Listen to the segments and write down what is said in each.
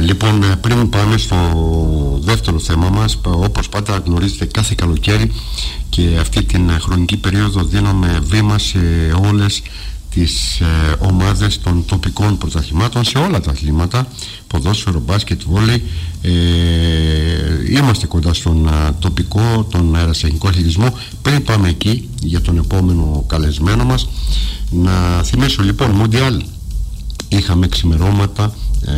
Λοιπόν, πριν πάμε στο δεύτερο θέμα μας, όπως πάντα γνωρίζετε, κάθε καλοκαίρι και αυτή την χρονική περίοδο δίνουμε βήμα σε όλες τις ομάδες των τοπικών πρωταθλημάτων, σε όλα τα αθλήματα, ποδόσφαιρο, μπάσκετ, βόλεϊ. Είμαστε κοντά στον τοπικό, τον αεραστεχνικό αθλητισμό. Πριν πάμε εκεί για τον επόμενο καλεσμένο μας, να θυμίσω λοιπόν, Μουντιάλ είχαμε ξημερώματα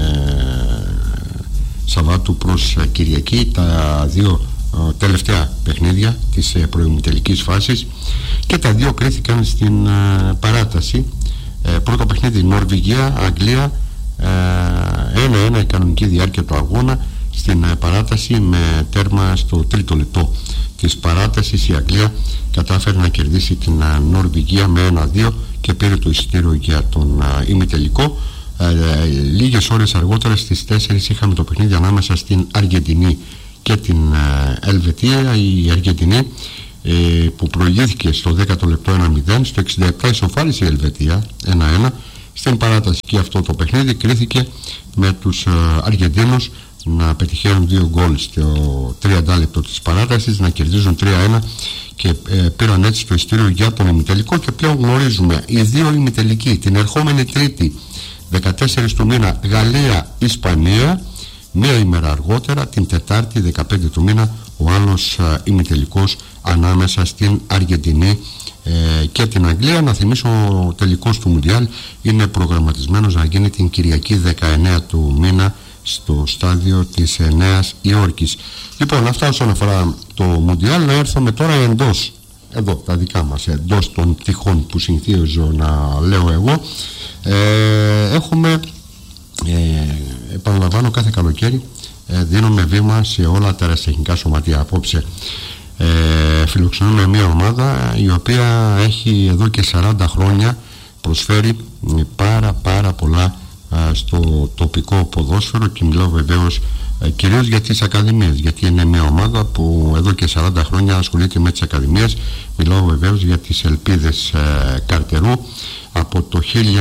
Σαββάτου προς Κυριακή, τα δύο τελευταία παιχνίδια της προημιτελικής φάσης, και τα δύο κρίθηκαν στην παράταση. Πρώτο παιχνίδι Νορβηγία, Αγγλία, 1-1 η κανονική διάρκεια του αγώνα. Στην παράταση, με τέρμα στο τρίτο λεπτό της παράτασης, η Αγγλία κατάφερε να κερδίσει την Νορβηγία με 1-2 και πήρε το εισιτήριο για τον ημιτελικό. Λίγες ώρες αργότερα, στις 4, είχαμε το παιχνίδι ανάμεσα στην Αργεντινή και την Ελβετία. Η Αργεντινή που προηγήθηκε στο 10ο λεπτό 1-0, στο 67 ισοφάρισε η Ελβετία 1-1. Στην παράταση και αυτό το παιχνίδι κρίθηκε με τους Αργεντίνους να πετυχαίνουν 2 γκολ στο 30 λεπτό της παράτασης, να κερδίζουν 3-1 και πήραν έτσι το εισιτήριο για τον ημιτελικό. Και πλέον γνωρίζουμε οι δύο ημιτελικοί την ερχόμενη Τρίτη 14 του μήνα, Γαλλία-Ισπανία. Μία ημέρα αργότερα, την Τετάρτη 15 του μήνα, ο άλλος ημιτελικός ανάμεσα στην Αργεντινή και την Αγγλία. Να θυμίσω, ο τελικός του Μουντιάλ είναι προγραμματισμένος να γίνει την Κυριακή 19 του μήνα στο στάδιο της Νέας Υόρκης. Λοιπόν, αυτά όσον αφορά το Μουντιάλ. Να έρθουμε τώρα εντός, εδώ τα δικά μας, εντός των τυχών που συνηθίζω να λέω εγώ. Έχουμε, επαναλαμβάνω, κάθε καλοκαίρι δίνουμε βήμα σε όλα τα αεραστεχνικά σωματεία. Απόψε φιλοξενούμε μια ομάδα η οποία έχει εδώ και 40 χρόνια προσφέρει πάρα πολλά στο τοπικό ποδόσφαιρο, και μιλάω βεβαίως κυρίως για τις ακαδημίες, γιατί είναι μια ομάδα που εδώ και 40 χρόνια ασχολείται με τις ακαδημίες. Μιλάω βεβαίως για τις Ελπίδες Καρτερού. Από το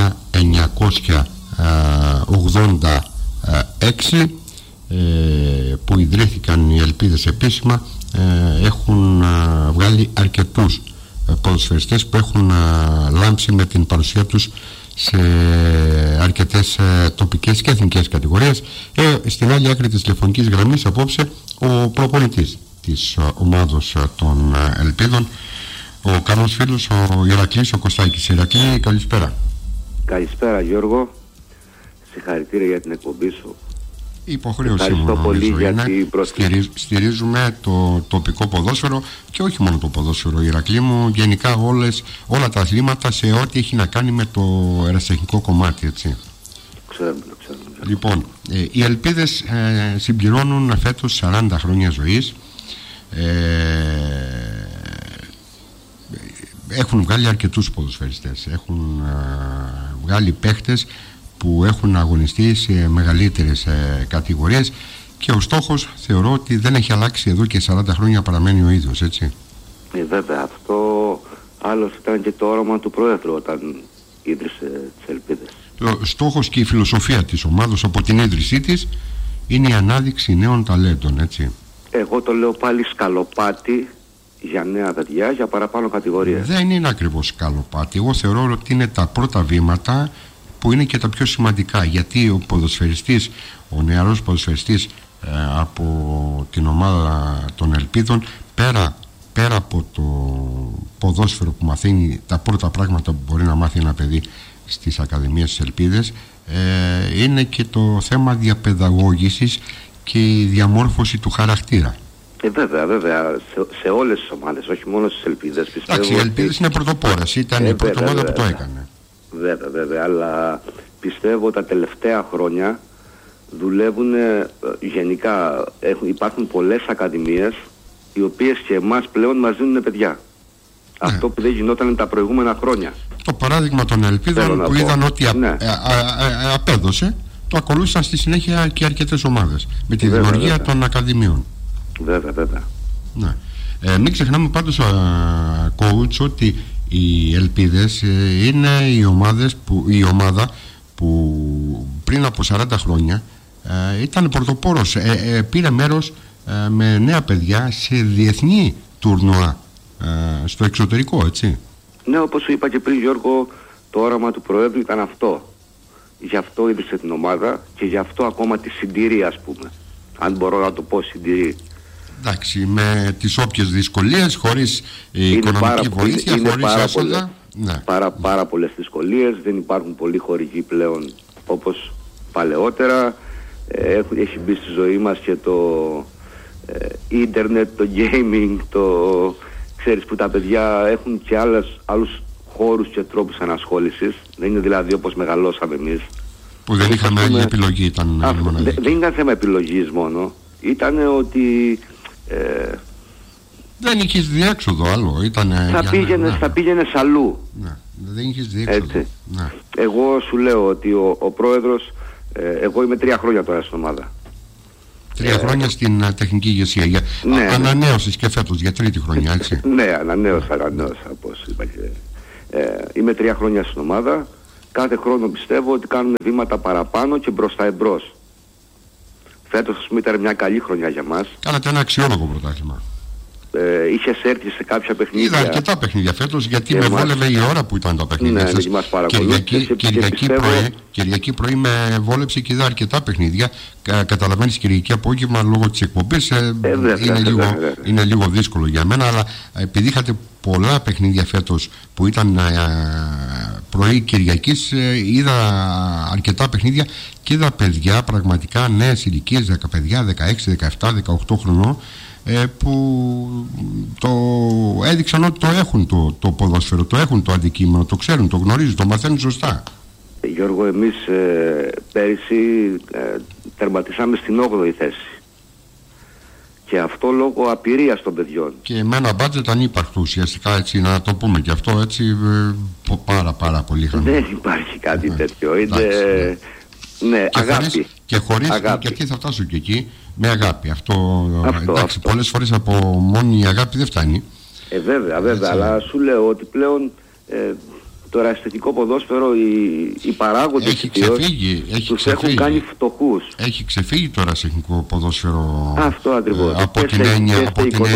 1986 που ιδρύθηκαν οι Ελπίδες επίσημα, έχουν βγάλει αρκετούς ποδοσφαιριστές που έχουν λάμψει με την παρουσία τους σε αρκετές τοπικές και εθνικές κατηγορίες. Στην άλλη άκρη της τηλεφωνικής γραμμής απόψε ο προπονητής της ομάδος των Ελπίδων, ο καλός φίλος, ο Ηρακλής, ο Κωστάκης. Ηρακλή, καλησπέρα. Καλησπέρα Γιώργο, συγχαρητήρια για την εκπομπή σου. Υποχρέωσή μου νομίζω είναι. Στηρίζουμε το τοπικό ποδόσφαιρο, και όχι μόνο το ποδόσφαιρο, Ηρακλή μου, γενικά όλα τα αθλήματα σε ό,τι έχει να κάνει με το αεραστεχνικό κομμάτι, έτσι. Ξέρουμε. Λοιπόν, οι Ελπίδες συμπληρώνουν φέτος 40 χρόνια ζωής. Έχουν βγάλει αρκετούς ποδοσφαιριστές, έχουν βγάλει παίχτες που έχουν αγωνιστεί σε μεγαλύτερες κατηγορίες, και ο στόχος θεωρώ ότι δεν έχει αλλάξει εδώ και 40 χρόνια, παραμένει ο ίδιος, έτσι. Βέβαια, αυτό άλλωστε ήταν και το όραμα του Πρόεδρου όταν ίδρυσε τις Ελπίδες. Ο στόχος και η φιλοσοφία της ομάδας από την ίδρυσή της είναι η ανάδειξη νέων ταλέντων, έτσι. Εγώ το λέω πάλι σκαλοπάτι για νέα παιδιά, για παραπάνω κατηγορίες. Δεν είναι ακριβώς σκαλοπάτι. Εγώ θεωρώ ότι είναι τα πρώτα βήματα που είναι και τα πιο σημαντικά, γιατί ο ποδοσφαιριστής, ο νεαρός ποδοσφαιριστής από την ομάδα των Ελπίδων, πέρα από το ποδόσφαιρο που μαθαίνει, τα πρώτα πράγματα που μπορεί να μάθει ένα παιδί στις ακαδημίες της Ελπίδες, είναι και το θέμα διαπαιδαγώγησης και η διαμόρφωση του χαρακτήρα. Βέβαια, σε όλες τις ομάδες, όχι μόνο στις Ελπίδες, πιστεύω. Εντάξει, οι Ελπίδες είναι πρωτοπόρες, ήταν η πρώτη ομάδα που το έκανε. Βέβαια, αλλά πιστεύω τα τελευταία χρόνια δουλεύουν γενικά, υπάρχουν πολλές ακαδημίες οι οποίες και εμάς πλέον μας δίνουν παιδιά. Αυτό που δεν γινόταν τα προηγούμενα χρόνια. Το παράδειγμα των Ελπίδων που είδαν ότι απέδωσε, το ακολούθησαν στη συνέχεια και αρκετές ομάδες με τη δημιουργία των ακαδημιών. Βέβαια. Ναι. Μην ξεχνάμε πάντως, coach, ότι οι Ελπίδες είναι η ομάδα που πριν από 40 χρόνια ήταν πρωτοπόρος, πήρε μέρος με νέα παιδιά σε διεθνή τουρνουά στο εξωτερικό, έτσι. Ναι, όπως σου είπα και πριν, Γιώργο, το όραμα του Προέδρου ήταν αυτό. Γι' αυτό ίδρυσε την ομάδα και γι' αυτό ακόμα τη συντηρεί, ας πούμε. Αν μπορώ να το πω, συντηρεί. Εντάξει, με τις όποιες δυσκολίες, χωρίς οικονομική βοήθεια, χωρίς έσοδα. Ναι. Πάρα πολλές δυσκολίες, δεν υπάρχουν πολλοί χορηγοί πλέον όπως παλαιότερα. Έχει μπει στη ζωή μας και το ίντερνετ, το gaming, ξέρεις, που τα παιδιά έχουν και άλλους χώρους και τρόπους ανασχόλησης. Δεν είναι δηλαδή όπως μεγαλώσαμε εμείς, που δεν είχαμε άλλη επιλογή. Δεν ήταν θέμα επιλογής μόνο. Ήταν ότι δεν είχες διέξοδο άλλο. Θα πήγαινες αλλού. Ναι, δεν είχες διέξοδο. Ναι. Εγώ σου λέω ότι ο πρόεδρος, εγώ είμαι 3 χρόνια τώρα στην ομάδα. 3 χρόνια στην τεχνική ηγεσία. Ναι, ανανέωσες και φέτος για 3η χρονιά, έτσι. Ναι, ανανέωσα, όπως είπα και. Είμαι 3 χρόνια στην ομάδα. Κάθε χρόνο πιστεύω ότι κάνουμε βήματα παραπάνω και μπροστά εμπρός. Φέτος, ας πούμε, ήταν μια καλή χρονιά για μας. Κάνατε ένα αξιόλογο πρωτάθλημα. Είχες έρθει σε κάποια παιχνίδια. Είδα αρκετά παιχνίδια φέτος, γιατί με βόλευε η ώρα που ήταν τα παιχνίδια. Κυριακή πρωί με βόλεψε και είδα αρκετά παιχνίδια. Καταλαβαίνεις, Κυριακή απόγευμα λόγω της εκπομπής είναι λίγο δύσκολο για μένα, αλλά επειδή είχατε πολλά παιχνίδια φέτος που ήταν πρωί Κυριακής, είδα αρκετά παιχνίδια και είδα παιδιά πραγματικά νέες ηλικίες, 10 παιδιά, 16, 17, 18 χρονών, που το έδειξαν ότι το έχουν το ποδόσφαιρο, το έχουν το αντικείμενο, το ξέρουν, το γνωρίζουν, το μαθαίνουν σωστά. Γιώργο, εμείς πέρυσι τερματίσαμε στην 8η θέση. Και αυτό λόγω απειρίας των παιδιών. Και με ένα μπάτζετ ανύπαρκτο ουσιαστικά, έτσι, να το πούμε και αυτό, έτσι, πάρα πολύ χαμηλό. Δεν υπάρχει κάτι τέτοιο. Είναι... Ναι, αγάπη. Και χωρίς, γιατί θα φτάσω και εκεί, με αγάπη. Εντάξει, πολλές φορές από μόνη αγάπη δεν φτάνει. Βέβαια, αλλά σου λέω ότι πλέον το ερασιτεχνικό ποδόσφαιρο, οι παράγοντες τους έχουν κάνει φτωχούς. Έχει ξεφύγει το ερασιτεχνικό ποδόσφαιρο. Αυτό ακριβώς. Από την έννοια.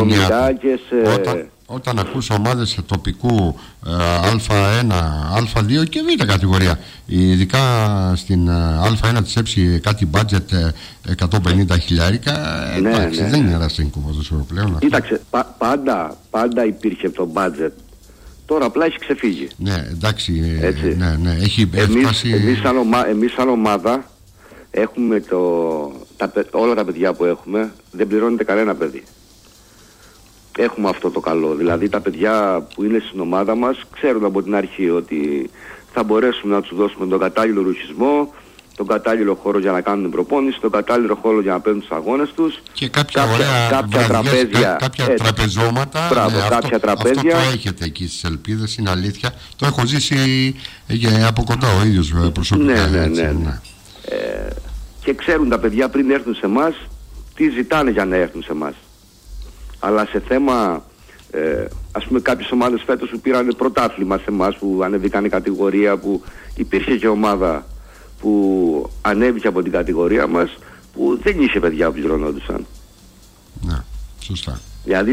Και όταν ακούς ομάδες τοπικού Α1, Α2 και Β κατηγορία, ειδικά στην Α1 της έψη κάτι μπάτζετ 150 χιλιάρικα, εντάξει, δεν είναι ερασιτεχνικό ποδόσφαιρο πλέον. Κοίταξε, πάντα υπήρχε το μπάτζετ. Τώρα απλά έχει ξεφύγει. Ναι, εντάξει. Ναι, έχει φτάσει. Εμείς σαν ομάδα έχουμε όλα τα παιδιά που έχουμε, δεν πληρώνεται κανένα παιδί. Έχουμε αυτό το καλό. Δηλαδή τα παιδιά που είναι στην ομάδα μας ξέρουν από την αρχή ότι θα μπορέσουμε να τους δώσουμε τον κατάλληλο ρουχισμό, τον κατάλληλο χώρο για να κάνουν προπόνηση, τον κατάλληλο χώρο για να παίρνουν τους αγώνες τους. Και κάποια τραπέζια, κάποια τραπεζώματα. Κάποια τραπέζια. Αυτό το έχετε εκεί στις Ελπίδες, είναι αλήθεια. Το έχω ζήσει από κοντά ο ίδιος προσωπικά. Ναι. Και ξέρουν τα παιδιά πριν έρθουν σε εμάς τι ζητάνε για να έρθουν σε εμάς. Αλλά σε θέμα, ας πούμε, κάποιες ομάδες φέτος που πήραν πρωτάθλημα σε εμάς, που ανέβηκαν κατηγορία, που υπήρχε και ομάδα που ανέβηκε από την κατηγορία μας, που δεν είχε παιδιά που πληρωνόντουσαν. Ναι, σωστά. Δηλαδή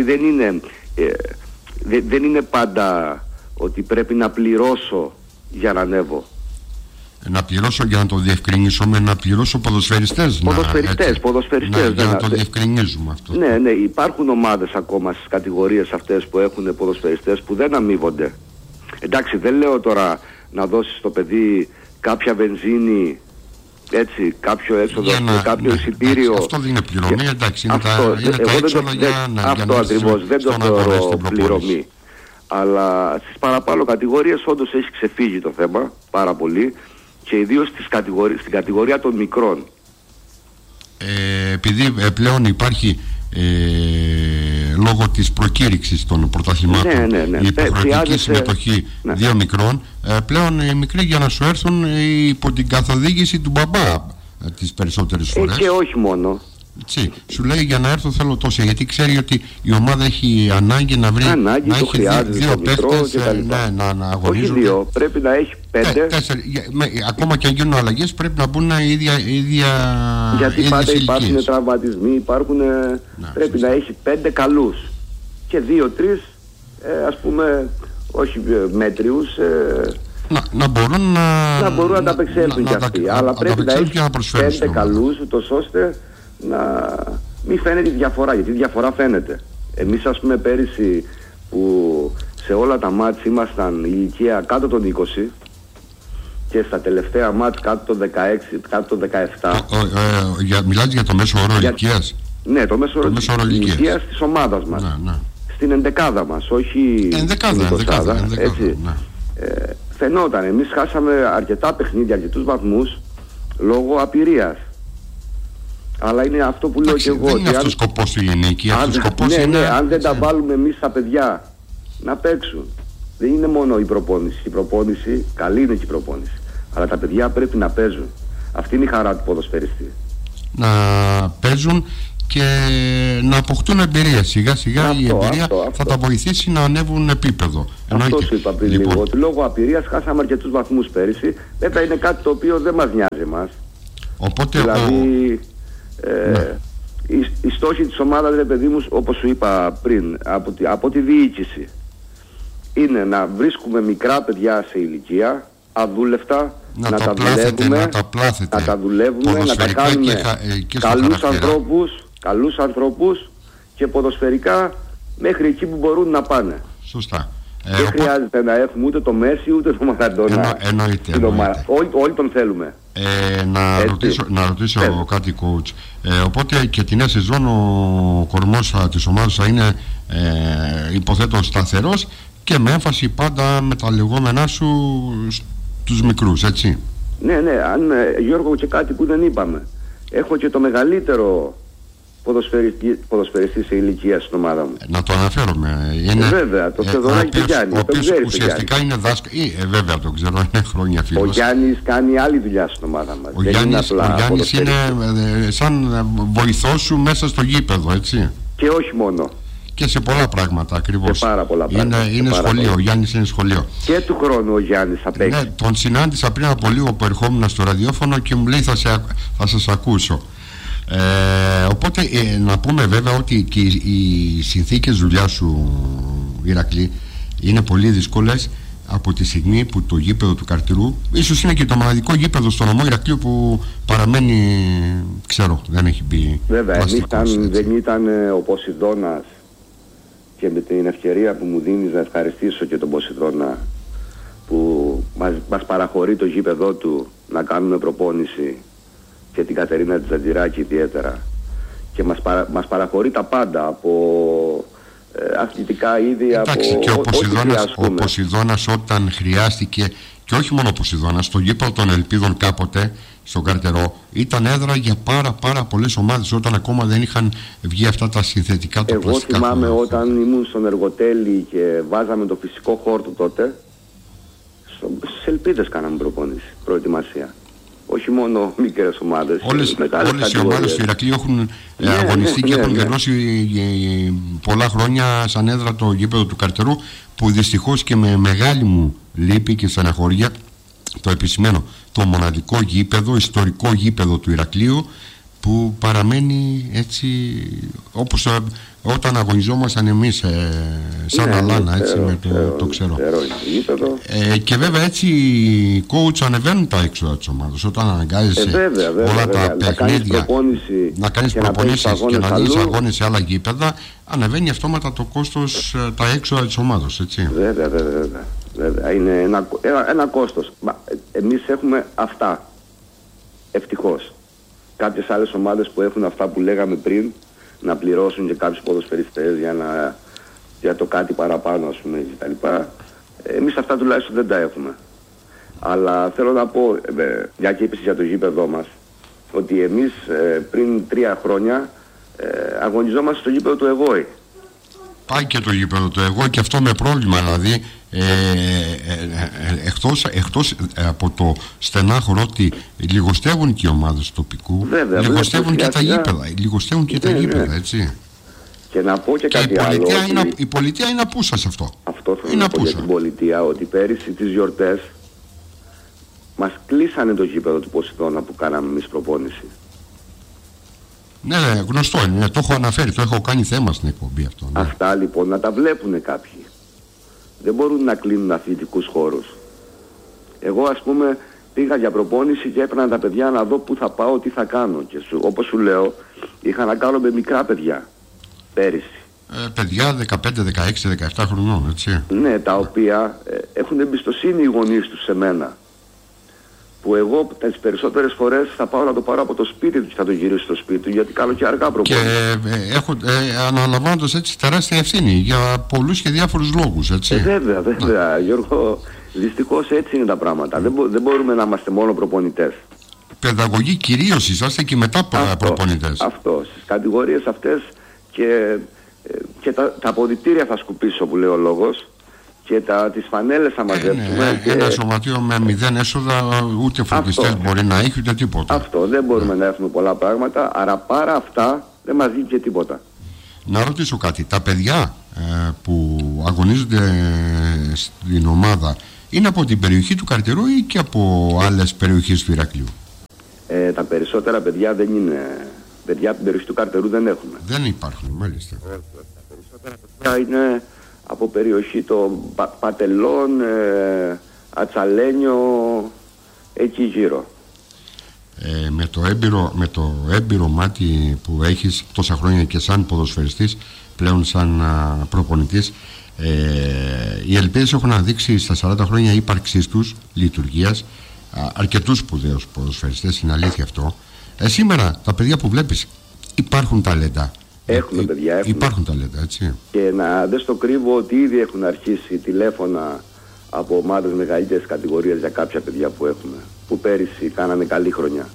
δεν είναι πάντα ότι πρέπει να πληρώσω για να ανέβω. Να πληρώσω, για να το διευκρινίσουμε, να πληρώσω ποδοσφαιριστές. Ποδοσφαιριστές. Για να το διευκρινίζουμε αυτό. Ναι, υπάρχουν ομάδες ακόμα στις κατηγορίες αυτές που έχουν ποδοσφαιριστές που δεν αμείβονται. Εντάξει, δεν λέω τώρα να δώσεις στο παιδί κάποια βενζίνη, έτσι, κάποιο έξοδο, κάποιο εισιτήριο. Αυτό δεν είναι πληρωμή, εντάξει, είναι τα έξοδα αυτό ακριβώς, δεν το θεωρώ πληρωμή. Αλλά στις παραπάνω κατηγορίες όντως έχει ξεφύγει το θέμα πάρα πολύ, και ιδίως στην κατηγορία των μικρών. Επειδή πλέον υπάρχει λόγω της προκήρυξης των πρωταθλημάτων η υποχρεωτική συμμετοχή 2 μικρών, πλέον οι μικροί για να σου έρθουν υπό την καθοδήγηση του μπαμπά τις περισσότερες φορές. Και όχι μόνο. Έτσι, σου λέει για να έρθω θέλω τόσο, γιατί ξέρει ότι η ομάδα έχει ανάγκη να βρει να έχει δύο παίχτες να αγωνίζουν. Όχι δύο, πρέπει να έχει 5. Ακόμα και αν γίνουν αλλαγές πρέπει να μπουν ίδια. Γιατί πάντα υπάρχουν τραυματισμοί, πρέπει να έχει 5 καλούς και 2-3 ας πούμε όχι μέτριους. Να μπορούν να τα απεξέλθουν κι αυτοί. Αλλά πρέπει να έχει 5 καλούς, ούτως ώστε να μην φαίνεται η διαφορά, γιατί η διαφορά φαίνεται. Εμείς ας πούμε πέρυσι που σε όλα τα μάτς ήμασταν ηλικία κάτω των 20 και στα τελευταία μάτς κάτω των 16, κάτω των 17. Μιλάς για το μέσο όρο ηλικίας? Ναι, το μέσο όρο ηλικίας της ομάδας μας. Στην ενδεκάδα μας, όχι στην 20. Έτσι. Φαινόταν, εμείς χάσαμε αρκετά παιχνίδια, αρκετούς βαθμούς λόγω απειρίας. Αλλά είναι αυτό που λέω και εγώ. Δεν είναι αυτός ο σκοπός του γενική. Αν δεν τα βάλουμε εμείς τα παιδιά να παίξουν, δεν είναι μόνο η προπόνηση. Η προπόνηση, καλή είναι και η προπόνηση. Αλλά τα παιδιά πρέπει να παίζουν. Αυτή είναι η χαρά του ποδοσφαιριστή. Να παίζουν και να αποκτούν εμπειρία. Σιγά σιγά η εμπειρία θα τα βοηθήσει να ανέβουν επίπεδο. Αυτό σου είπα πριν λίγο. Ότι λόγω απειρίας χάσαμε αρκετούς βαθμούς πέρυσι. Βέβαια είναι κάτι το οποίο δεν μας νοιάζει εμάς. Οπότε δηλαδή οι στόχοι της ομάδας, ρε παιδί μου, όπως σου είπα πριν, από τη διοίκηση είναι να βρίσκουμε μικρά παιδιά σε ηλικία, αδούλευτα, να τα δουλεύουμε, να τα κάνουμε καλούς ανθρώπους και ποδοσφαιρικά μέχρι εκεί που μπορούν να πάνε. Σωστά. Δεν χρειάζεται να έχουμε ούτε το Μέση ούτε το Μαραντόνα. Εννοείται. Όλοι τον θέλουμε. Να ρωτήσω κάτι, coach. Οπότε και την νέα σεζόν ο κορμός της ομάδας θα είναι υποθέτω σταθερός και με έμφαση πάντα με τα λεγόμενά σου στους μικρούς, έτσι? Ναι, Γιώργο, και κάτι που δεν είπαμε. Έχω και το μεγαλύτερο ποδοσφαιριστή σε ηλικία στην ομάδα μου. Να το αναφέρομαι. Βέβαια, το Θεοδωράκη του Γιάννη. Ο οποίος ουσιαστικά είναι δάσκαλος. Βέβαια, το ξέρω, είναι χρόνια φίλος. Ο Γιάννης κάνει άλλη δουλειά στην ομάδα μας. Ο Γιάννης είναι σαν βοηθός σου μέσα στο γήπεδο, έτσι? Και όχι μόνο. Και σε πολλά πράγματα ακριβώς. Και πάρα πολλά πράγματα. Είναι σχολείο. Ο Γιάννης είναι σχολείο. Και του χρόνου ο Γιάννης θα παίξει. Ναι, τον συνάντησα πριν από λίγο που ερχόμουν στο ραδιόφωνο και μου λέει θα σας ακούσω. Οπότε να πούμε βέβαια ότι και οι συνθήκες δουλειά σου, Ηρακλή, είναι πολύ δύσκολες από τη στιγμή που το γήπεδο του Καρτηρού ίσως είναι και το μοναδικό γήπεδο στο νομό Ηρακλείου που παραμένει, ξέρω, δεν έχει μπει. Βέβαια, δεν ήταν ο Ποσειδώνας, και με την ευκαιρία που μου δίνεις να ευχαριστήσω και τον Ποσειδώνα που μας παραχωρεί το γήπεδό του να κάνουμε προπόνηση, και την Κατερίνα Τζαντζιράκη ιδιαίτερα, και μας παραχωρεί τα πάντα από αθλητικά είδη. Εντάξει, από, και ο Ποσειδώνας όταν χρειάστηκε, και όχι μόνο ο Ποσειδώνας, στο γήπεδο των Ελπίδων κάποτε στον Καρτερό ήταν έδρα για πάρα πολλές ομάδες όταν ακόμα δεν είχαν βγει αυτά τα συνθετικά τα πλαστικά. Εγώ θυμάμαι όταν ήμουν στον Εργοτέλη και βάζαμε το φυσικό χόρτο τότε, στις Ελπίδες κάναμε προπόνηση, προετοιμασία. Όχι μόνο μικρές ομάδες. Όλες οι ομάδες του Ηρακλείου έχουν αγωνιστεί και έχουν γεννώσει πολλά χρόνια σαν έδρα το γήπεδο του Καρτερού, που δυστυχώς και με μεγάλη μου λύπη και στεναχωρία το επισημαίνω, το μοναδικό γήπεδο, ιστορικό γήπεδο του Ηρακλείου, που παραμένει έτσι όπως όταν αγωνιζόμασταν εμείς σαν Αλάνα, έτσι το ξέρω. Και βέβαια έτσι οι coach ανεβαίνουν τα έξοδα της ομάδας όταν αναγκάζεσαι όλα τα παιχνίδια να κάνεις προπονήσεις και να δεις αγώνες σε άλλα γήπεδα, ανεβαίνει αυτόματα το κόστος, τα έξοδα της ομάδας, έτσι. Βέβαια, είναι ένα κόστος. Εμείς έχουμε αυτά, ευτυχώς. Κάποιες άλλες ομάδες που έχουν αυτά που λέγαμε πριν, να πληρώσουν και κάποιους ποδοσφαιριστές για το κάτι παραπάνω, ας πούμε, κτλ. Εμείς αυτά τουλάχιστον δεν τα έχουμε. Αλλά θέλω να πω, μια και είπες για το γήπεδό μας, ότι εμείς πριν 3 χρόνια αγωνιζόμαστε στο γήπεδο του ΕΓΟΗ. Πάει και το γήπεδο του ΕΓΟΗ και αυτό με πρόβλημα, δηλαδή εκτός από το στενάχωρο ότι λιγοστεύουν και οι ομάδες τοπικού, βέβαια, λιγοστεύουν και τα γήπεδα, έτσι. Και να πω και κάτι άλλο. Η πολιτεία είναι απούσα σε αυτό. Αυτό θέλω να πω για την πολιτεία, ότι πέρυσι τις γιορτές μας κλείσανε το γήπεδο του Ποσειδώνα που κάναμε εμείς προπόνηση. Ναι, γνωστό είναι, το έχω αναφέρει, το έχω κάνει θέμα στην εκπομπή αυτό. Ναι. Αυτά λοιπόν να τα βλέπουν κάποιοι. Δεν μπορούν να κλείνουν αθλητικούς χώρους. Εγώ ας πούμε πήγα για προπόνηση και έπαιρνα τα παιδιά να δω πού θα πάω, τι θα κάνω. Και όπως σου λέω, είχα να κάνω με μικρά παιδιά πέρυσι. Παιδιά 15, 16, 17 χρονών, έτσι. Ναι, τα οποία έχουν εμπιστοσύνη οι γονείς τους σε μένα. Που εγώ τις περισσότερες φορές θα πάω να το πάρω από το σπίτι του και θα το γυρίσω στο σπίτι του, γιατί κάνω και αργά προπόνηση. Και αναλαμβάνοντας έτσι τεράστια ευθύνη για πολλούς και διάφορους λόγους, έτσι. Βέβαια, Γιώργο, δυστυχώς έτσι είναι τα πράγματα. Δεν μπορούμε να είμαστε μόνο προπονητές. Παιδαγωγοί κυρίως είσαστε και μετά προπονητές. Αυτό, στις κατηγορίες αυτές και τα αποδυτήρια θα σκουπίσω που λέει ο λόγος. Και τις φανέλες θα μαζέψουμε. Ένα σωματείο με 0 έσοδα, ούτε φροντιστές μπορεί να έχει ούτε τίποτα. Αυτό, δεν μπορούμε να έχουμε πολλά πράγματα. Άρα παρά αυτά δεν μας βγει και τίποτα. Να ρωτήσω κάτι. Τα παιδιά που αγωνίζονται στην ομάδα είναι από την περιοχή του Καρτερού ή και από άλλες περιοχές του Ηρακλείου? Τα περισσότερα παιδιά δεν είναι. Παιδιά από την περιοχή του Καρτερού δεν έχουμε. Δεν υπάρχουν, μάλιστα. Τα περισσότερα παιδιά είναι από περιοχή των Πατελών, Ατσαλένιο, εκεί γύρω. Με το έμπειρο μάτι που έχεις τόσα χρόνια και σαν ποδοσφαιριστής, πλέον σαν προπονητής, οι Ελπίδες έχουν αναδείξει στα 40 χρόνια ύπαρξής τους, λειτουργίας, αρκετούς σπουδαίους ποδοσφαιριστές, είναι αλήθεια αυτό. Σήμερα τα παιδιά που βλέπεις υπάρχουν ταλέντα. Έχουμε παιδιά, υπάρχουν ταλέντα, έτσι. Και δεν στο κρύβω ότι ήδη έχουν αρχίσει τηλέφωνα από ομάδες μεγαλύτερης κατηγορίας για κάποια παιδιά που έχουμε, που πέρυσι κάνανε καλή χρονιά.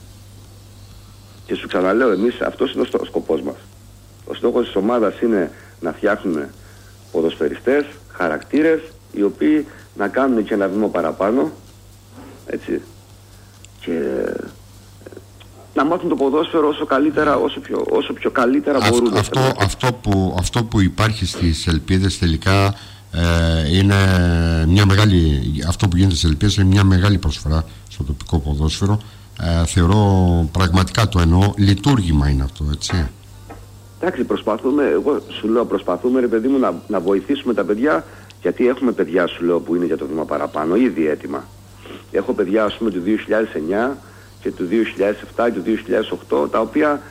Και σου ξαναλέω, εμείς αυτός είναι ο σκοπός μας. Ο στόχος της ομάδας είναι να φτιάχνουμε ποδοσφαιριστές, χαρακτήρες, οι οποίοι να κάνουν και ένα βήμα παραπάνω, έτσι, και να μάθουν το ποδόσφαιρο όσο πιο καλύτερα μπορούν. Αυτό που υπάρχει στις Ελπίδες τελικά είναι μια μεγάλη, αυτό που γίνεται στις Ελπίδες είναι μια μεγάλη προσφορά στο τοπικό ποδόσφαιρο. Θεωρώ, πραγματικά το εννοώ, λειτουργήμα είναι αυτό, έτσι. Εντάξει, εγώ σου λέω προσπαθούμε ρε παιδί μου να βοηθήσουμε τα παιδιά, γιατί έχουμε παιδιά σου λέω που είναι για το βήμα παραπάνω, ήδη έτοιμα. Έχω παιδιά ας πούμε του 2009 και του 2007 και του 2008, τα οποία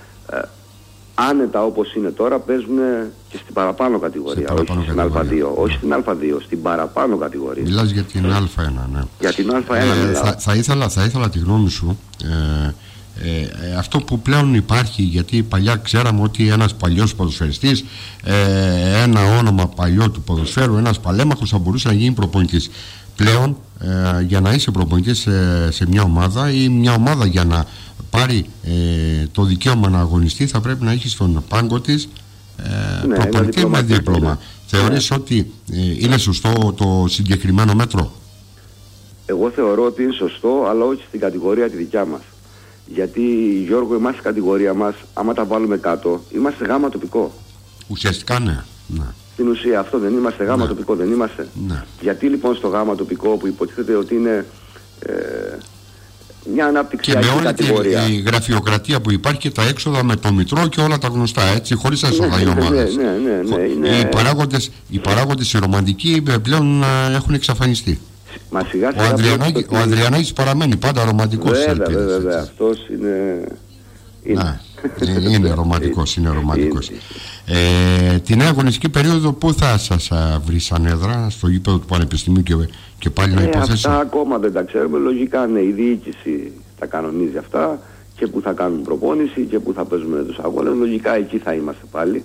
άνετα όπως είναι τώρα παίζουν και στην παραπάνω κατηγορία, όχι στην Α2, όχι στην Α2, στην παραπάνω κατηγορία. Μιλάς για την Α1, ναι. Για την Α1 θα ήθελα τη γνώμη σου. Αυτό που πλέον υπάρχει, γιατί παλιά ξέραμε ότι ένας παλιός ποδοσφαιριστής, ένα όνομα παλιό του ποδοσφαίρου, ένας παλέμαχος θα μπορούσε να γίνει προπονητής. Πλέον για να είσαι προπονητής σε μια ομάδα, ή μια ομάδα για να πάρει το δικαίωμα να αγωνιστεί, θα πρέπει να έχει στον πάγκο της προπονητή με δίπλωμα. Θεωρείς ότι είναι σωστό το συγκεκριμένο μέτρο? Εγώ θεωρώ ότι είναι σωστό, αλλά όχι στην κατηγορία τη δικιά μας. Γιατί, Γιώργο, εμάς η κατηγορία μας, άμα τα βάλουμε κάτω, είμαστε γάμα τοπικό. Ουσιαστικά ναι. Στην ουσία αυτό δεν είμαστε, γάμα τοπικό δεν είμαστε. Ναι. Γιατί λοιπόν στο γάμα τοπικό που υποτίθεται ότι είναι μια αναπτυξιακή κατηγορία. Και με όλη η γραφειοκρατία που υπάρχει και τα έξοδα με το μητρό και όλα τα γνωστά, έτσι, χωρίς έσοδα οι ομάδες. Ναι. Οι παράγοντες οι ρομαντικοί πλέον έχουν εξαφανιστεί. Μα σιγά Ο Ανδριανάκης παραμένει πάντα ρομαντικός. Βέβαια, αυτός είναι... Είναι ρομαντικός, Την νέα αγωνιστική περίοδο πού θα σας βρει σαν έδρα? Στο γήπεδο του Πανεπιστημίου και πάλι να υποθέσω? Αυτά ακόμα δεν τα ξέρουμε. Λογικά ναι, η διοίκηση τα κανονίζει αυτά, και που θα κάνουν προπόνηση και που θα παίζουμε τους αγώνες. Λογικά εκεί θα είμαστε πάλι.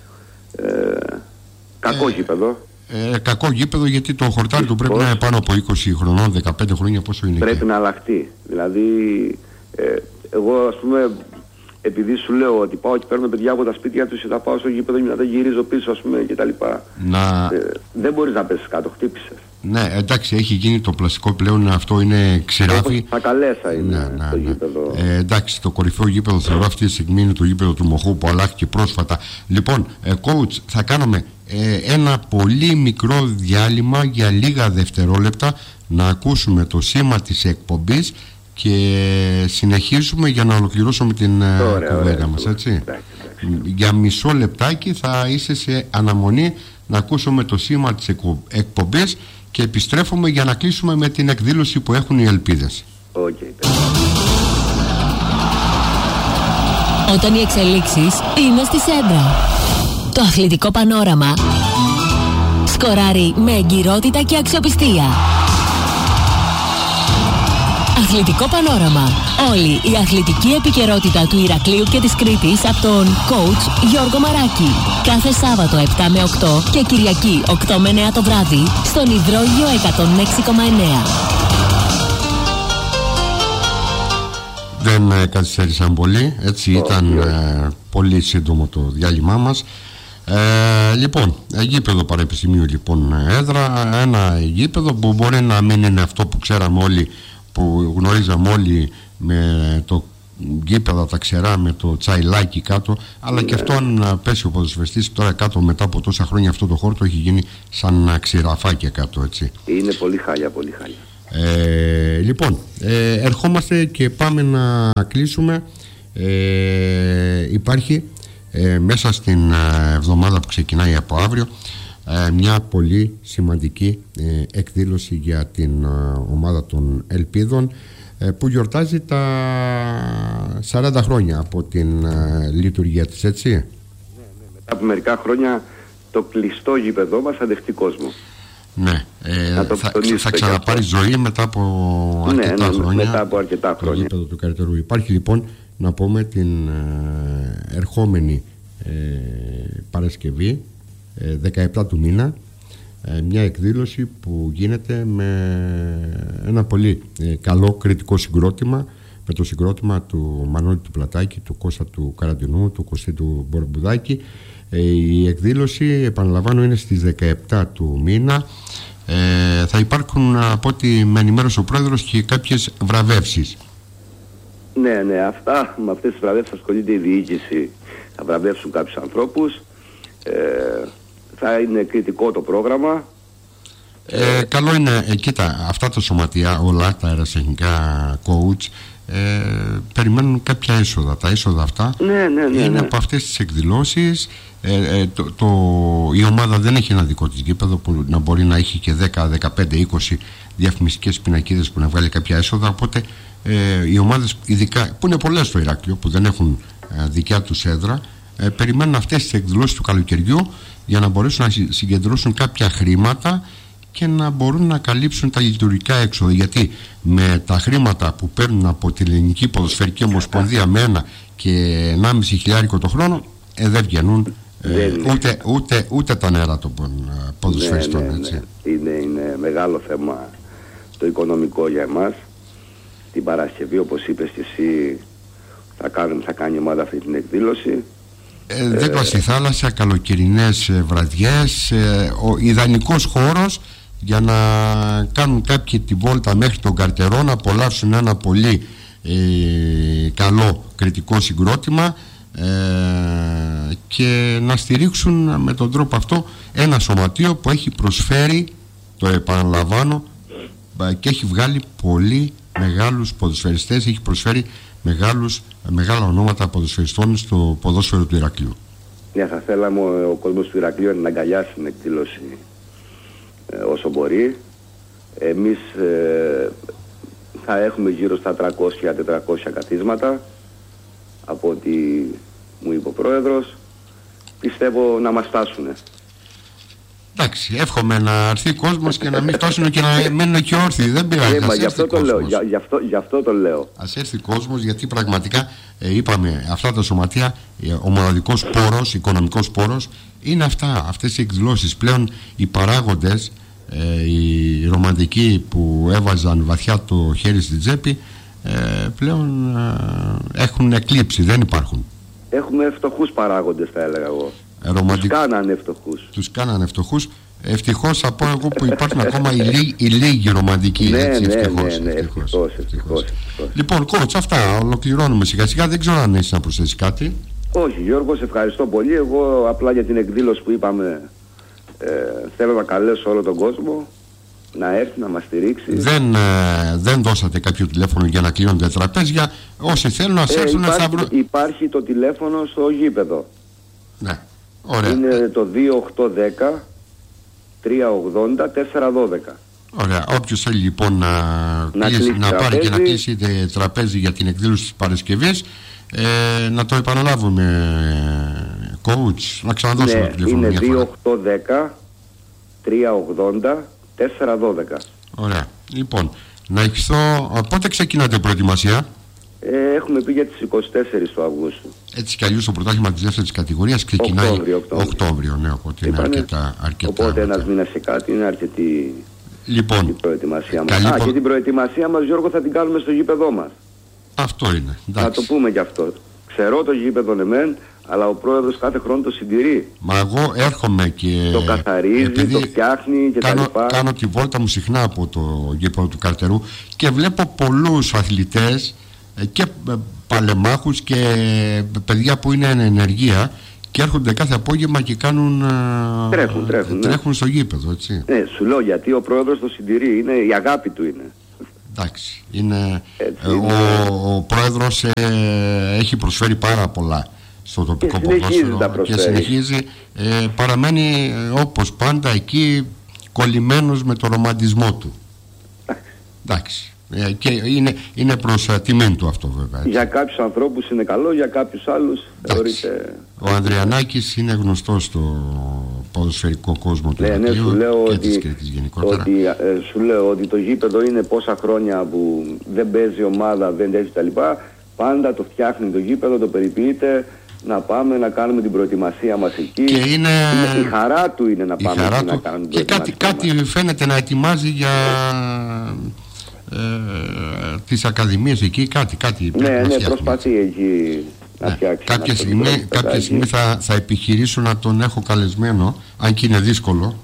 Κακό γήπεδο. Κακό γήπεδο, γιατί το χορτάρι του πρέπει να είναι πάνω από 20 χρονών, 15 χρόνια, πόσο είναι? Πρέπει να αλλάχτεί. Δηλαδή εγώ ας πούμε επειδή σου λέω ότι πάω και παίρνω παιδιά από τα σπίτια τους και θα πάω στο γήπεδο και μετά γυρίζω πίσω, ας πούμε, κτλ. Δεν μπορείς να πέσεις κάτω, χτύπησες. Ναι, εντάξει, έχει γίνει το πλαστικό πλέον, αυτό είναι ξηράφι. Τα καλέσα είναι το γήπεδο. Εντάξει, το κορυφαίο γήπεδο θεωρώ αυτή τη στιγμή είναι το γήπεδο του Μοχού που αλλάχθηκε πρόσφατα. Λοιπόν, coach, θα κάνουμε ένα πολύ μικρό διάλειμμα για λίγα δευτερόλεπτα να ακούσουμε το σήμα της εκπομπής και συνεχίζουμε για να ολοκληρώσουμε την κουβέντα μας, έτσι. Για μισό λεπτάκι θα είσαι σε αναμονή να ακούσουμε το σήμα της εκπομπής και επιστρέφουμε για να κλείσουμε με την εκδήλωση που έχουν οι Ελπίδες. Όταν οι εξελίξεις είναι στη σέντρα, το αθλητικό πανόραμα σκοράρει με εγκυρότητα και αξιοπιστία. Αθλητικό πανόραμα. Όλη η αθλητική επικαιρότητα του Ηρακλείου και της Κρήτης από τον coach Γιώργο Μαράκη. Κάθε Σάββατο 7 με 8 και Κυριακή 8 με 9 το βράδυ στον Υδρόγειο 106,9. Δεν καθυστέρησαν πολύ, έτσι ήταν πολύ σύντομο το διάλειμμά μας. Λοιπόν, γήπεδο Πανεπιστημίου, λοιπόν, έδρα. Ένα γήπεδο που μπορεί να μην είναι αυτό που ξέραμε όλοι, που γνωρίζαμε όλοι, με το γήπεδα τα ξερά με το τσαϊλάκι κάτω, αλλά και αυτό αν πέσει ο ποδοσφαιριστής τώρα κάτω μετά από τόσα χρόνια, αυτό το χώρο το έχει γίνει σαν ξηραφάκια κάτω, έτσι. Είναι πολύ χάλια, πολύ χάλια. Λοιπόν, ερχόμαστε και πάμε να κλείσουμε. Υπάρχει μέσα στην εβδομάδα που ξεκινάει από αύριο μια πολύ σημαντική εκδήλωση για την ομάδα των Ελπίδων, που γιορτάζει τα 40 χρόνια από την λειτουργία της, έτσι. Ναι, μετά από μερικά χρόνια το κλειστό γήπεδό μας θα δεχτεί κόσμο. Ναι, θα ξαναπάρει ζωή μετά από αρκετά χρόνια. Μετά από αρκετά χρόνια. Το γήπεδο του Καρτερού. Υπάρχει λοιπόν, να πούμε, την ερχόμενη Παρασκευή 17 του μήνα μια εκδήλωση που γίνεται με ένα πολύ καλό κριτικό συγκρότημα, με το συγκρότημα του Μανώλη του Πλατάκη, του Κώστα του Καραντινού, του Κωστή του Μπορμπουδάκη. Η εκδήλωση, επαναλαμβάνω, είναι στις 17 του μήνα. Θα υπάρχουν, από ό,τι με ενημέρωσε ο πρόεδρος, και κάποιες βραβεύσεις. Ναι, με αυτές τις βραβεύσεις ασχολείται η διοίκηση. Θα βραβεύσουν κάποιους ανθρώπους. Θα είναι κριτικό το πρόγραμμα. Καλό είναι, κοίτα, αυτά τα σωματεία, όλα τα αερασιτεχνικά coach, περιμένουν κάποια έσοδα. Τα έσοδα αυτά είναι από αυτές τις εκδηλώσεις. Η ομάδα δεν έχει ένα δικό της γήπεδο που να μπορεί να έχει και 10, 15, 20 διαφημιστικές πινακίδες που να βγάλει κάποια έσοδα. Οπότε οι ομάδες, ειδικά που είναι πολλές στο Ηράκλειο, που δεν έχουν δικιά τους έδρα, περιμένουν αυτές τις εκδηλώσεις του καλοκαιριού για να μπορέσουν να συγκεντρώσουν κάποια χρήματα και να μπορούν να καλύψουν τα λειτουργικά έξοδα. Γιατί με τα χρήματα που παίρνουν από την Ελληνική Ποδοσφαιρική Ομοσπονδία με 1 και 1,5 χιλιάρικο το χρόνο, δεν βγαίνουν ούτε τα νερά των ποδοσφαιριστών. Ναι. Είναι μεγάλο θέμα το οικονομικό για εμάς. Την Παρασκευή, όπως είπες και εσύ, θα κάνει η ομάδα αυτή την εκδήλωση. Δίπλα στη θάλασσα, καλοκαιρινές βραδιές, ο ιδανικός χώρος για να κάνουν κάποιοι τη βόλτα μέχρι τον Καρτερό, να απολαύσουν ένα πολύ καλό κριτικό συγκρότημα και να στηρίξουν με τον τρόπο αυτό ένα σωματείο που έχει προσφέρει, το επαναλαμβάνω, και έχει βγάλει πολύ μεγάλους ποδοσφαιριστές, έχει προσφέρει μεγάλα ονόματα ποδοσφαιριστών στο ποδόσφαιρο του Ηρακλείου. Ναι, θα θέλαμε ο κόσμος του Ηρακλείου να αγκαλιάσει την εκδήλωση όσο μπορεί. Εμείς θα έχουμε γύρω στα 300-400 καθίσματα, από ό,τι μου είπε ο πρόεδρος. Πιστεύω να μας φτάσουν. Εντάξει, εύχομαι να έρθει ο κόσμος και να μην φτάσουν και να μένουν και όρθιοι. Δεν πειράζει. Γι' αυτό το λέω. Ας έρθει κόσμος, γιατί πραγματικά είπαμε, αυτά τα σωματεία, ο μοναδικός πόρος, οικονομικός πόρος, είναι αυτές οι εκδηλώσεις. Πλέον οι παράγοντες, οι ρομαντικοί που έβαζαν βαθιά το χέρι στην τσέπη, πλέον έχουν εκλείψει, δεν υπάρχουν. Έχουμε φτωχούς παράγοντες, θα έλεγα εγώ. Τους κάνανε φτωχούς. Τους κάνανε φτωχούς. Ευτυχώς θα πω εγώ που υπάρχουν ακόμα οι λίγοι ρομαντικοί. Ναι, ευτυχώς. Λοιπόν, coach, αυτά ολοκληρώνουμε σιγά σιγά. Δεν ξέρω αν έχεις να προσθέσεις κάτι. Όχι, Γιώργο, σε ευχαριστώ πολύ. Εγώ απλά για την εκδήλωση που είπαμε θέλω να καλέσω όλο τον κόσμο να έρθει να μας στηρίξει. Δεν δώσατε κάποιο τηλέφωνο για να κλείνονται τραπέζια. Όσοι θέλουν να έρθουν να βρουν. Υπάρχει το τηλέφωνο στο γήπεδο. Ναι, ωραία. Είναι το 2810 380 412. Ωραία. Όποιος θέλει λοιπόν να πάρει και να κλείσει τραπέζι για την εκδήλωση της Παρασκευής, να το επαναλάβουμε, coach, να ξαναδώσουμε το τηλέφωνο. Είναι 2810 380 412. Ωραία. Λοιπόν, να ευχηθώ. Πότε ξεκινάτε προετοιμασία? Έχουμε πει για τις 24 του Αυγούστου. Έτσι κι αλλιώς το πρωτάθλημα της δεύτερης κατηγορίας ξεκινάει Οκτώβριο. Ναι, οπότε είναι αρκετά. Οπότε ένας μήνας και κάτι είναι αρκετή η προετοιμασία μας. Και την προετοιμασία μας, Γιώργο, θα την κάνουμε στο γήπεδό μας. Αυτό είναι. Να το πούμε κι αυτό. Ξέρω το γήπεδο μεν, αλλά ο πρόεδρος κάθε χρόνο το συντηρεί. Μα εγώ έρχομαι και το καθαρίζει, το φτιάχνει και τα λοιπά. Κάνω τη βόλτα μου συχνά από το γήπεδο του Καρτερού και βλέπω πολλούς αθλητές και παλεμάχους και παιδιά που είναι εν ενεργεία και έρχονται κάθε απόγευμα και κάνουν τρέχουν στο γήπεδο, έτσι. Σου λέω γιατί ο πρόεδρος το συντηρεί, είναι η αγάπη του είναι. Εντάξει, ο πρόεδρος έχει προσφέρει πάρα πολλά στο τοπικό ποδόσφαιρο και συνεχίζει, παραμένει όπως πάντα εκεί κολλημένος με το ρομαντισμό του. Εντάξει. Και είναι προς τιμήν του αυτό, βέβαια. Για κάποιους ανθρώπους είναι καλό, για κάποιους άλλους θεωρείται. Ο Ανδριανάκης είναι γνωστός στο ποδοσφαιρικό κόσμο του Ηρακλείου και της Κρήτης γενικότερα. Σου λέω ότι το γήπεδο είναι πόσα χρόνια που δεν παίζει ομάδα, δεν έτσι τα λοιπά. Πάντα το φτιάχνει το γήπεδο, το περιποιείται. Να πάμε να κάνουμε την προετοιμασία μας εκεί. Και είναι η χαρά του είναι να πάμε εκεί να κάνουμε την προετοιμασία. Και κάτι φαίνεται να ετοιμάζει για τις ακαδημίες εκεί, κάτι προσπαθεί εκεί να φτιάξει. Κάποια στιγμή θα επιχειρήσω να τον έχω καλεσμένο, αν και είναι δύσκολο.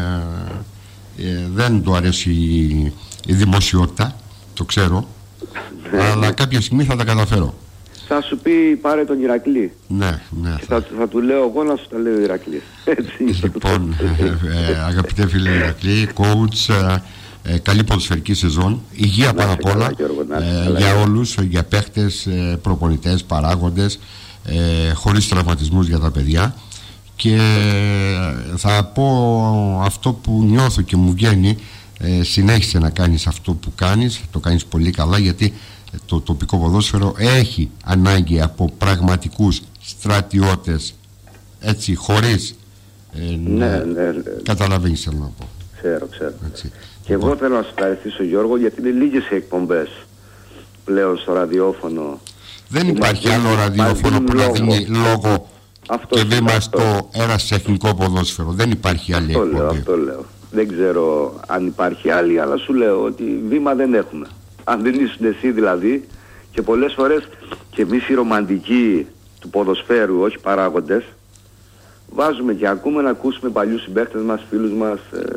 Δεν του αρέσει η δημοσιότητα, το ξέρω, αλλά κάποια στιγμή θα τα καταφέρω. Θα σου πει πάρε τον Ηρακλή. Ναι. Θα του λέω εγώ να σου τα λέω Ηρακλή. Λοιπόν, αγαπητέ φίλε Ηρακλή, coach, καλή ποδοσφαιρική σεζόν, υγεία πάνω απ' όλα για όλους, για παίχτες, προπονητές, παράγοντες, χωρίς τραυματισμούς για τα παιδιά. Και θα πω αυτό που νιώθω και μου βγαίνει, συνέχισε να κάνεις αυτό που κάνεις, το κάνεις πολύ καλά, γιατί το τοπικό ποδόσφαιρο έχει ανάγκη από πραγματικούς στρατιώτες, έτσι, χωρίς καταλαβαίνεις θέλω να πω. Ξέρω. Έτσι. Και εγώ θέλω να σου ευχαριστήσω, Γιώργο, γιατί είναι λίγες οι εκπομπές πλέον στο ραδιόφωνο. Δεν υπάρχει άλλο ραδιόφωνο που να δίνει λόγο και βήμα στο ερασιτεχνικό ποδόσφαιρο. Δεν υπάρχει άλλη εκπομπή. Αυτό λέω. Δεν ξέρω αν υπάρχει άλλη, αλλά σου λέω ότι βήμα δεν έχουμε. Αν δεν ήσουν εσύ δηλαδή, και πολλές φορές και εμείς οι ρομαντικοί του ποδοσφαίρου, όχι παράγοντες, βάζουμε και ακούμε να ακούσουμε παλιούς συμπαίχτες μας, φίλους μας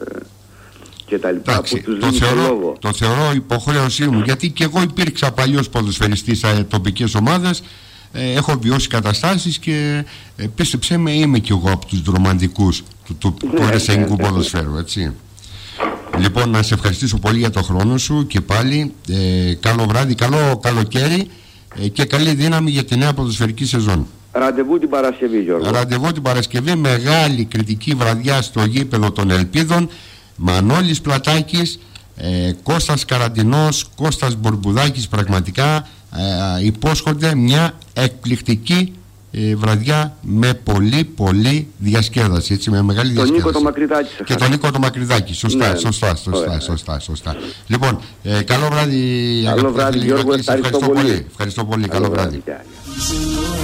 και τα λοιπά. Εντάξει, που τους το θεωρώ υποχρέωσή μου, γιατί και εγώ υπήρξα παλιός ποδοσφαιριστής σε τοπικές ομάδες, έχω βιώσει καταστάσεις και πίστεψέ με, είμαι κι εγώ από τους ρομαντικούς του ερασιτεχνικού ποδοσφαίρου, έτσι. Λοιπόν, να σε ευχαριστήσω πολύ για το χρόνο σου και πάλι καλό βράδυ, καλό καλοκαίρι και καλή δύναμη για τη νέα ποδοσφαιρική σεζόν. Ραντεβού την Παρασκευή, Γιώργο. Ραντεβού την Παρασκευή, μεγάλη κριτική βραδιά στο γήπεδο των Ελπίδων. Μανώλης Πλατάκης, Κώστας Καραντινός, Κώστας Μπορμπουδάκης, πραγματικά υπόσχονται μια εκπληκτική βραδιά με πολύ διασκέδαση, έτσι, με μεγάλη διασκέδαση. Τον Νίκο το Μακρυδάκη. Και τον Νίκο το Μακρυδάκη, σωστά. Λοιπόν, καλό βράδυ, Γιώργο, ευχαριστώ πολύ. Καλό βράδυ.